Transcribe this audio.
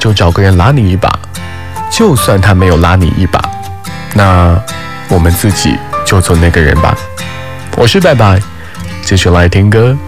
就找个人拉你一把，就算他没有拉你一把，那我们自己就做那个人吧。我是拜拜，继续来听歌。